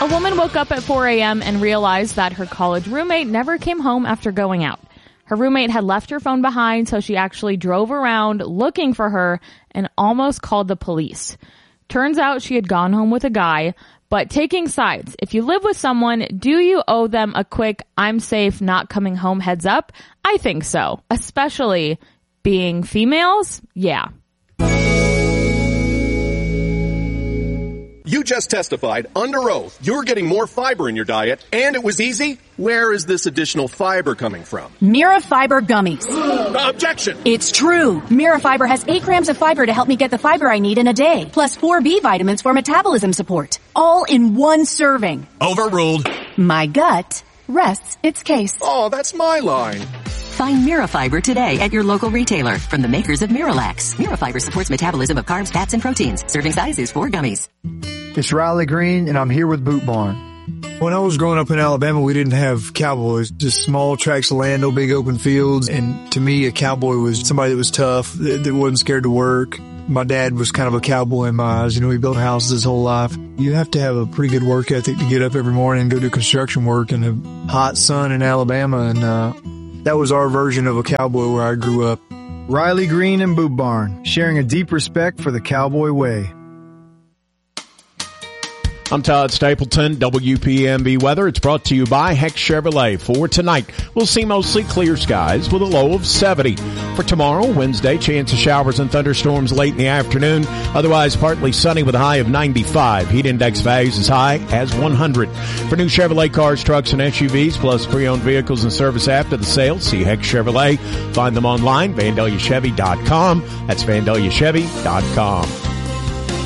A woman woke up at 4 a.m. and realized that her college roommate never came home after going out. Her roommate had left her phone behind, so she actually drove around looking for her and almost called the police. Turns out she had gone home with a guy, but taking sides. If you live with someone, do you owe them a quick, I'm safe, not coming home heads up? I think so. Especially being females? Yeah. You just testified under oath you're getting more fiber in your diet, and it was easy? Where is this additional fiber coming from? Mirafiber gummies. Objection! It's true. Mirafiber has 8 grams of fiber to help me get the fiber I need in a day, plus 4 B vitamins for metabolism support. All in one serving. Overruled. My gut rests its case. Oh, that's my line. Find Mirafiber today at your local retailer from the makers of Miralax. Mirafiber supports metabolism of carbs, fats, and proteins. Serving size is 4 gummies. It's Riley Green, and I'm here with Boot Barn. When I was growing up in Alabama, we didn't have cowboys, just small tracts of land, no big open fields. And to me, a cowboy was somebody that was tough, that wasn't scared to work. My dad was kind of a cowboy in my eyes. You know, he built houses his whole life. You have to have a pretty good work ethic to get up every morning and go do construction work in the hot sun in Alabama. And that was our version of a cowboy where I grew up. Riley Green and Boot Barn, sharing a deep respect for the cowboy way. I'm Todd Stapleton, WPMB Weather. It's brought to you by Heck Chevrolet. For tonight, we'll see mostly clear skies with a low of 70. For tomorrow, Wednesday, chance of showers and thunderstorms late in the afternoon. Otherwise, partly sunny with a high of 95. Heat index values as high as 100. For new Chevrolet cars, trucks, and SUVs, plus pre-owned vehicles and service after the sale, see Heck Chevrolet. Find them online, VandaliaChevy.com. That's VandaliaChevy.com.